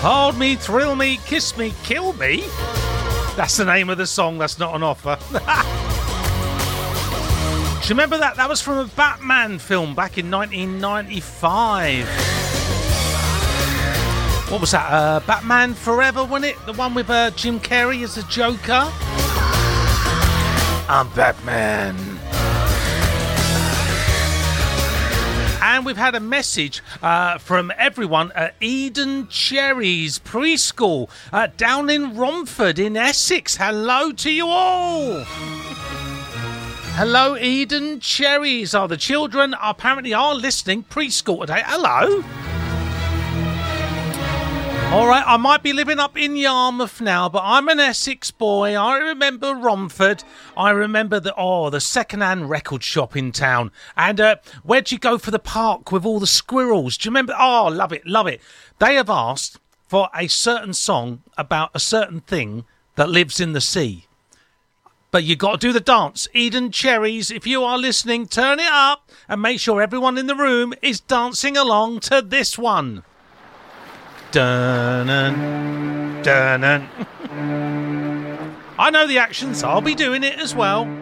Hold me, thrill me, kiss me, kill me. That's the name of the song. That's not an offer. Do you remember that? That was from a Batman film back in 1995. What was that? Batman Forever, wasn't it? The one with Jim Carrey as the Joker? I'm Batman. And we've had a message from everyone at Eden Cherries Preschool down in Romford in Essex. Hello to you all. Hello, Eden Cherries. The children apparently are listening preschool today. Hello. All right, I might be living up in Yarmouth now, but I'm an Essex boy. I remember Romford. I remember the second-hand record shop in town. And where'd you go for the park with all the squirrels? Do you remember? Oh, love it, love it. They have asked for a certain song about a certain thing that lives in the sea. But you got to do the dance. Eden Cherries, if you are listening, turn it up and make sure everyone in the room is dancing along to this one. Dun-dun, dun-dun. I know the actions. I'll be doing it as well.